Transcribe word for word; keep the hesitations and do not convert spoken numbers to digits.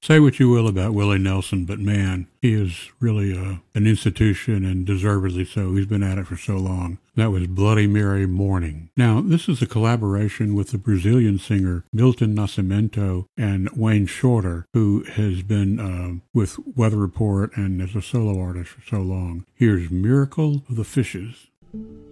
Say what you will about Willie Nelson, but man, he is really uh, an institution, and deservedly so. He's been at it for so long. That was Bloody Mary Morning. Now, this is a collaboration with the Brazilian singer Milton Nascimento and Wayne Shorter, who has been uh, with Weather Report and as a solo artist for so long. Here's Miracle of the Fishes.